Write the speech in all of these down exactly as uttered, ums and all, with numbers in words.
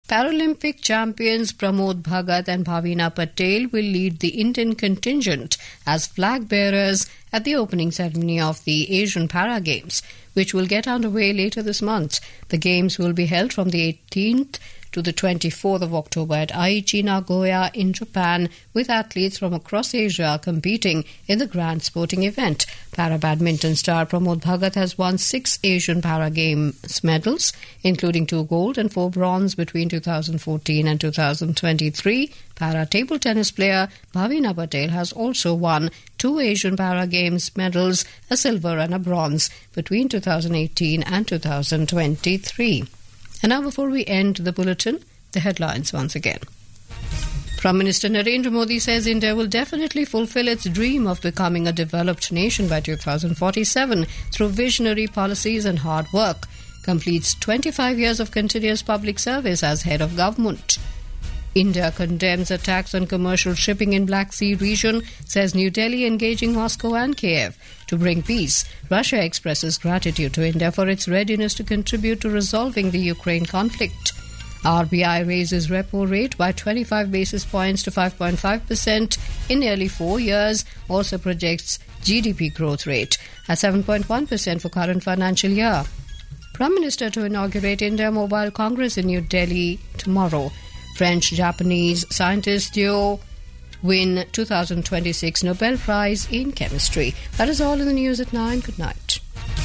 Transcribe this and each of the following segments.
Paralympic champions Pramod Bhagat and Bhavina Patel will lead the Indian contingent as flag bearers at the opening ceremony of the Asian Para Games, which will get underway later this month. The Games will be held from the eighteenth to the twenty-fourth of October at Aichi, Nagoya in Japan, with athletes from across Asia competing in the grand sporting event. Para-badminton star Pramod Bhagat has won six Asian Para Games medals, including two gold and four bronze between two thousand fourteen and two thousand twenty-three. Para-table tennis player Bhavina Patel has also won two Asian Para Games medals, a silver and a bronze, between two thousand eighteen and two thousand twenty-three. And now, before we end the bulletin, the headlines once again. Prime Minister Narendra Modi says India will definitely fulfill its dream of becoming a developed nation by two thousand forty-seven through visionary policies and hard work. Completes twenty-five years of continuous public service as head of government. India condemns attacks on commercial shipping in Black Sea region, says New Delhi engaging Moscow and Kiev to bring peace. Russia expresses gratitude to India for its readiness to contribute to resolving the Ukraine conflict. R B I raises repo rate by twenty-five basis points to five point five percent in nearly four years, also projects G D P growth rate at seven point one percent for current financial year. Prime Minister to inaugurate India Mobile Congress in New Delhi tomorrow. French-Japanese scientist duo win two thousand twenty-six Nobel Prize in Chemistry. That is all in the news at nine. Good night.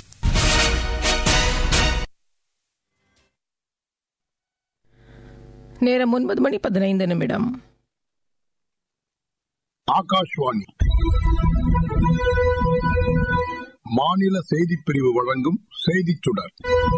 நேரம் ஒன்பது மணி பதினைந்து நிமிடம். ஆகாஷ்வாணி மாநில செய்திப் பிரிவு வழங்கும் செய்திச் சுடர்.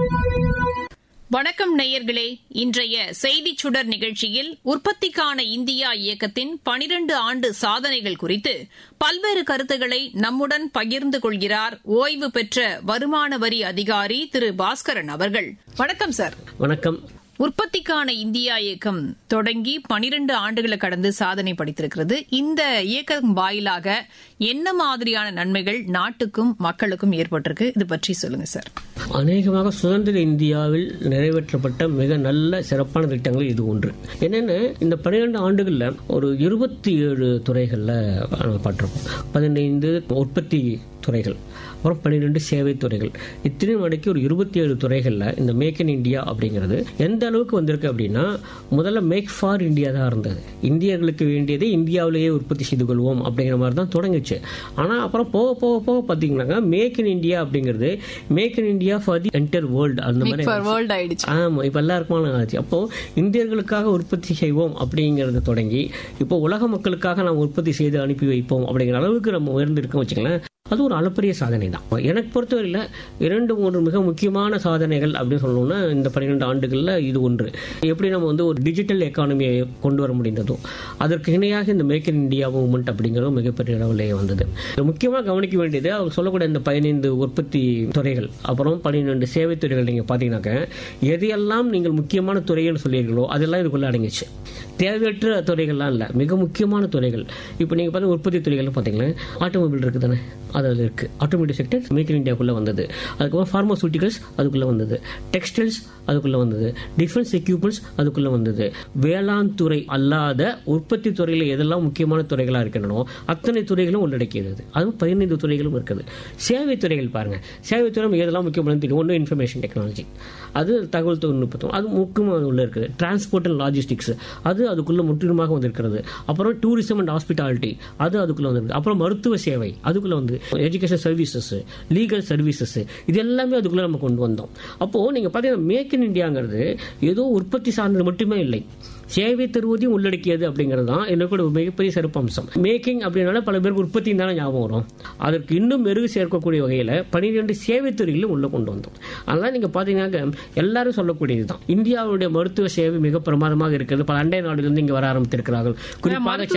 வணக்கம் நேயர்களே, இன்றைய செய்திச் சுடர் நிகழ்ச்சியில் உற்பத்திக்கான இந்தியா இயக்கத்தின் பனிரண்டு ஆண்டு சாதனைகள் குறித்து பல்வேறு கருத்துக்களை நம்முடன் பகிர்ந்து கொள்கிறார் ஓய்வு பெற்ற வருமான வரி அதிகாரி திரு பாஸ்கரன் அவர்கள். வணக்கம் சார். வணக்கம். உற்பத்திக்கான இந்தியா இயக்கம் தொடங்கி பனிரண்டு ஆண்டுகளை கடந்து சாதனை படைத்திருக்கிறது. இந்த இயக்கம் வாயிலாக என்ன மாதிரியான நன்மைகள் நாட்டுக்கும் மக்களுக்கும் ஏற்பட்டிருக்கு, இது பற்றி சொல்லுங்க சார். அநேகமாக சுதந்திர இந்தியாவில் நிறைவேற்றப்பட்ட மிக நல்ல சிறப்பான திட்டங்கள் இது ஒன்று. என்னென்ன, இந்த பனிரெண்டு ஆண்டுகள்ல ஒரு இருபத்தி ஏழு துறைகள்ல பட்டிருக்கோம். பதினைந்து உற்பத்தி துறைகள், அப்புறம் பன்னிரெண்டு சேவை துறைகள், இத்தனையும் அடக்கி ஒரு இருபத்தி ஏழு துறைகள்ல இந்த மேக் இன் இந்தியா அப்படிங்கிறது எந்த அளவுக்கு வந்திருக்கு அப்படின்னா, முதல்ல மேக் ஃபார் இந்தியா தான் இருந்தது. இந்தியர்களுக்கு வேண்டியதை இந்தியாவிலேயே உற்பத்தி செய்து கொள்வோம் அப்படிங்கிற மாதிரி தான் தொடங்குச்சு. ஆனா அப்புறம் போக போக போக பாத்தீங்கன்னா மேக் இன் இந்தியா அப்படிங்கிறது make in India for the entire world அந்த மாதிரி. ஆமா, இப்ப எல்லாருக்குமான ஆச்சு. அப்போ இந்தியர்களுக்காக உற்பத்தி செய்வோம் அப்படிங்கறது தொடங்கி இப்போ உலக மக்களுக்காக நாம் உற்பத்தி செய்து அனுப்பி வைப்போம் அப்படிங்கிற அளவுக்கு நம்ம உயர்ந்திருக்கோம் வச்சுக்கலாம். அது ஒரு அளப்பரிய சாதனை தான். எனக்கு பொறுத்தவரையில் இரண்டு மூன்று மிக முக்கியமான சாதனைகள் அப்படின்னு சொல்லணும்னா, இந்த பன்னிரெண்டு ஆண்டுகளில் இது ஒன்று. எப்படி நம்ம வந்து ஒரு டிஜிட்டல் எக்கானமியை கொண்டு வர முடிந்ததோ அதற்கு இணையாக இந்த மேக் இன் இந்தியா மூவ்மெண்ட் அப்படிங்கிறது மிகப்பெரிய அளவிலேயே வந்தது. முக்கியமாக கவனிக்க வேண்டியது அவர் சொல்லக்கூடிய இந்த பதினைந்து உற்பத்தி துறைகள், அப்புறம் பன்னிரெண்டு சேவை துறைகள். நீங்கள் பார்த்தீங்கன்னாக்க எதையெல்லாம் நீங்கள் முக்கியமான துறைகள் சொல்லியிருக்கீங்களோ அதெல்லாம் இதுக்குள்ள அடங்கிச்சு. தேவையற்ற துறைகள்லாம் இல்லை, மிக முக்கியமான துறைகள். இப்போ நீங்கள் பார்த்தா உற்பத்தி துறைகள் பார்த்தீங்கன்னா ஆட்டோமொபைல் இருக்குது தானே, அதில் இருக்குது. ஆட்டோமேட்டிவ் செக்டர் மேக் இன் இந்தியாவுக்குள்ளே வந்தது. அதுக்கப்புறம் ஃபார்மசூட்டிகல்ஸ் அதுக்குள்ளே வந்தது, டெக்ஸ்டைல்ஸ் அதுக்குள்ளே வந்தது, டிஃபென்ஸ் எக்யூப்மெண்ட்ஸ் அதுக்குள்ளே வந்தது. வேளாண் துறை அல்லாத உற்பத்தி துறையில் எதெல்லாம் முக்கியமான துறைகளாக இருக்கணும் அத்தனை துறைகளும் உள்ளடக்கியது. அதுவும் பதினைந்து துறைகளும் இருக்குது. சேவை துறைகள் பாருங்கள், சேவை துறை எதெல்லாம் முக்கியமான தெரியும். ஒன்று இன்ஃபர்மேஷன் டெக்னாலஜி, அது தகவல் தொழில்நுட்பம், அது முக்கியமாக உள்ள இருக்குது. டிரான்ஸ்போர்ட் அண்ட் லாஜிஸ்டிக்ஸ், அது அதுக்குள்ள முற்றிலுமாக வந்திருக்கிறது. அப்புறம் டூரிசம் அண்ட் ஹாஸ்பிட்டாலிட்டி, அது அதுக்குள்ள வந்திருக்கு. அப்புறம் மருத்துவ சேவை அதுக்குள்ள வந்து, எஜுகேஷன் சர்வீசஸ், லீகல் சர்வீசஸ், இது எல்லாமே அதுக்குள்ள நம்ம கொண்டு வந்தோம். அப்போ நீங்க பாத்தீங்கன்னா மேக் இன் இந்தியாங்கிறது ஏதோ உற்பத்தி சார்ந்தது மட்டுமே இல்லை, சேவை தருவதையும் உள்ளடக்கியது அப்படிங்கிறது தான் என்னோட மிகப்பெரிய சிறப்பம்சம். மேக்கிங் அப்படின்னால பல பேருக்கு உற்பத்தி தானே ஞாபகம் வரும். அதற்கு இன்னும் மெருகு சேர்க்கக்கூடிய வகையில் பன்னிரெண்டு சேவை துறைகளும் உள்ள கொண்டு வந்தோம். அதனால நீங்க பாத்தீங்கன்னா எல்லாரும் சொல்லக்கூடியதுதான், இந்தியாவுடைய மருத்துவ சேவை மிக பிரமாதமாக இருக்கிறது. பல அண்டை நாடுகளிலிருந்து இங்க வர ஆரம்பித்திருக்கிறார்கள். குறிப்பாக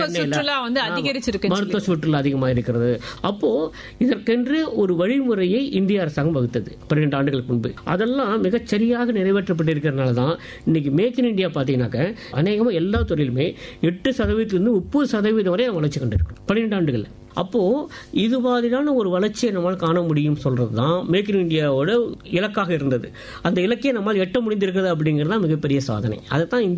சென்னையில் மருத்துவ சுற்றுலா அதிகமாக இருக்கிறது. அப்போ இதற்கென்று ஒரு வழிமுறையை இந்திய அரசாங்கம் வகுத்தது பன்னிரண்டு ஆண்டுகளுக்கு முன்பு. அதெல்லாம் மிகச் சரியாக நிறைவேற்றப்பட்டிருக்கிறதுனால தான் இன்னைக்கு மேக் இன் இந்தியா பாத்தீங்கன்னாக்க அநேகமாக எல்லா துறையிலுமே எட்டு சதவீதத்திலிருந்து முப்பது சதவீதம் வரை வளர்ச்சி கண்டிருக்கும் பன்னிரெண்டு ஆண்டுகள். அப்போ இது மாதிரியான ஒரு வளர்ச்சியை நம்மால் காண முடியும் சொல்றதுதான் மேக் இன் இந்தியாவோட இலக்காக இருந்தது. அந்த இலக்கையை நம்மால் எட்ட முடிந்திருக்கிறது அப்படிங்கிறது தான் மிகப்பெரிய சாதனை. அதை தான்